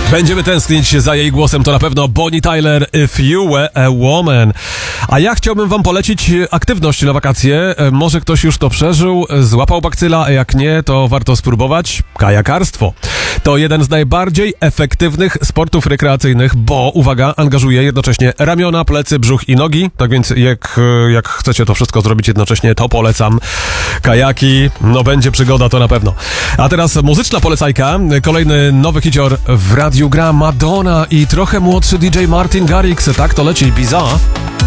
Będziemy tęsknić za jej głosem, to na pewno Bonnie Tyler, If You Were a Woman. A ja chciałbym wam polecić aktywność na wakacje. Może ktoś już to przeżył, złapał bakcyla, a jak nie, to warto spróbować. Kajakarstwo. To jeden z najbardziej efektywnych sportów rekreacyjnych, bo, uwaga, angażuje jednocześnie ramiona, plecy, brzuch i nogi. Tak więc jak chcecie to wszystko zrobić jednocześnie, to polecam. Kajaki, no będzie przygoda, to na pewno. A teraz muzyczna polecajka. Kolejny nowy hicior w radiu gra Madonna i trochę młodszy DJ Martin Garrix. Tak to leci, Bizarre.